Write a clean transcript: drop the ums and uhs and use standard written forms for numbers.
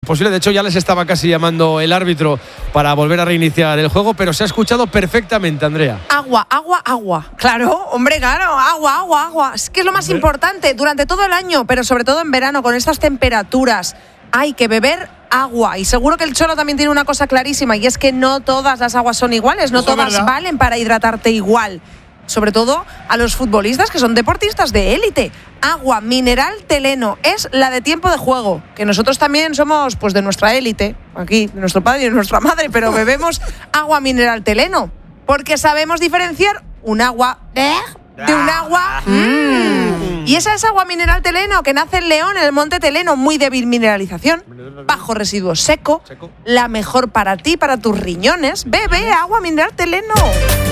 posible. De hecho, ya les estaba casi llamando el árbitro para volver a reiniciar el juego, pero se ha escuchado perfectamente, Andrea. Agua. Claro, hombre, claro, agua. Es que es lo más importante durante todo el año, pero sobre todo en verano, con estas temperaturas. Hay que beber agua. Y seguro que el Cholo también tiene una cosa clarísima, y es que no todas las aguas son iguales, no todas valen para hidratarte igual. Sobre todo a los futbolistas, que son deportistas de élite. Agua mineral Teleno es la de tiempo de juego, que nosotros también somos pues de nuestra élite, aquí, de nuestro padre y de nuestra madre, pero bebemos agua mineral Teleno, porque sabemos diferenciar un agua de un agua. Y esa es agua mineral Teleno, que nace en León, en el monte Teleno, muy débil mineralización, bajo residuo seco, la mejor para ti, para tus riñones. Bebe agua mineral Teleno.